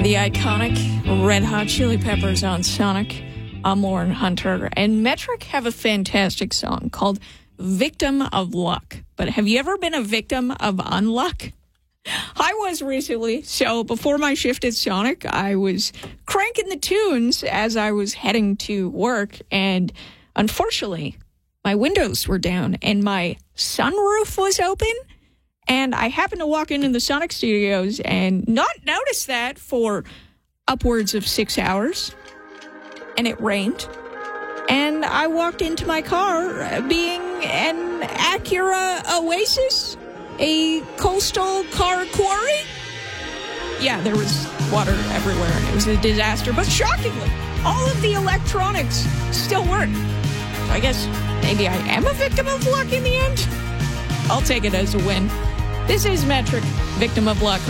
The iconic Red Hot Chili Peppers on Sonic. I'm Lauren Hunter, and Metric have a fantastic song called Victim of Luck. But have you ever been a victim of unluck? I was recently. So before my shift at Sonic, I was cranking the tunes as I was heading to work, and unfortunately, my windows were down and my sunroof was open. And I happened to walk into the Sonic Studios and not notice that for upwards of 6 hours. And it rained. And I walked into my car being an Acura Oasis, a coastal car quarry. Yeah, there was water everywhere and it was a disaster. But shockingly, all of the electronics still work. So I guess maybe I am a victim of luck in the end. I'll take it as a win. This is Metric, Victim of Luck